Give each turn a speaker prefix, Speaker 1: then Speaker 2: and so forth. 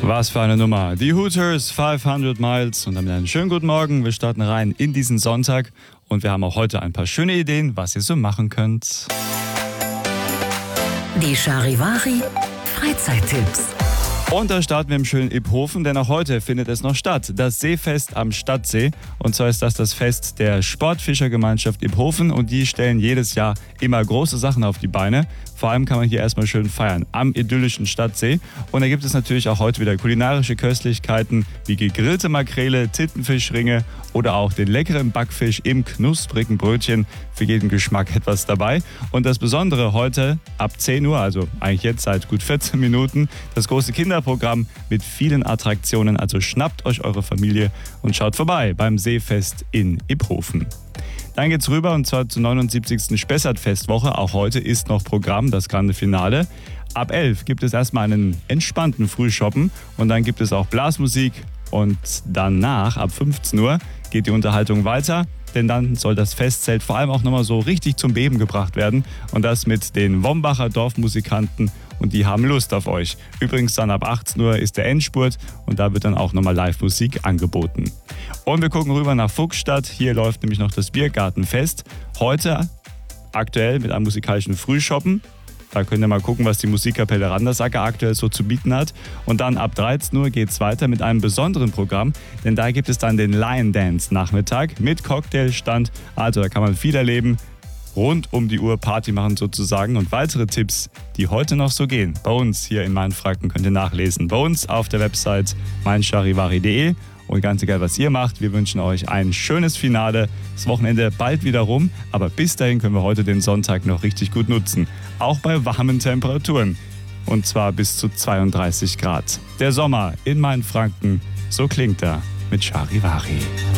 Speaker 1: Was für eine Nummer. Die Hooters 500 Miles und damit einen schönen guten Morgen. Wir starten rein in diesen Sonntag und wir haben auch heute ein paar schöne Ideen, was ihr so machen könnt.
Speaker 2: Die Charivari Freizeittipps.
Speaker 1: Und da starten wir im schönen Iphofen, denn auch heute findet es noch statt. Das Seefest am Stadtsee. Und zwar ist das Fest der Sportfischergemeinschaft Iphofen und die stellen jedes Jahr immer große Sachen auf die Beine. Vor allem kann man hier erstmal schön feiern am idyllischen Stadtsee. Und da gibt es natürlich auch heute wieder kulinarische Köstlichkeiten wie gegrillte Makrele, Tintenfischringe oder auch den leckeren Backfisch im knusprigen Brötchen. Für jeden Geschmack etwas dabei. Und das Besondere heute ab 10 Uhr, also eigentlich jetzt seit gut 14 Minuten, das große Kinderprogramm mit vielen Attraktionen. Also schnappt euch eure Familie und schaut vorbei beim Seefest in Iphofen. Dann geht's rüber und zwar zur 79. Spessart-Festwoche. Auch heute ist noch Programm, das grande Finale. Ab 11 gibt es erstmal einen entspannten Frühshoppen und dann gibt es auch Blasmusik und danach ab 15 Uhr geht die Unterhaltung weiter. Denn dann soll das Festzelt vor allem auch nochmal so richtig zum Beben gebracht werden. Und das mit den Wombacher Dorfmusikanten und die haben Lust auf euch. Übrigens dann ab 18 Uhr ist der Endspurt und da wird dann auch nochmal Live-Musik angeboten. Und wir gucken rüber nach Fuchsstadt. Hier läuft nämlich noch das Biergartenfest. Heute aktuell mit einem musikalischen Frühshoppen. Da könnt ihr mal gucken, was die Musikkapelle Randersacker aktuell so zu bieten hat. Und dann ab 13 Uhr geht es weiter mit einem besonderen Programm, denn da gibt es dann den Lion Dance Nachmittag mit Cocktailstand. Also da kann man viel erleben, rund um die Uhr Party machen sozusagen. Und weitere Tipps, die heute noch so gehen, bei uns hier in Mainfranken könnt ihr nachlesen. Bei uns auf der Website meincharivari.de. Und ganz egal, was ihr macht, wir wünschen euch ein schönes Finale. Das Wochenende bald wieder rum, aber bis dahin können wir heute den Sonntag noch richtig gut nutzen. Auch bei warmen Temperaturen. Und zwar bis zu 32 Grad. Der Sommer in Mainfranken, so klingt er mit Charivari.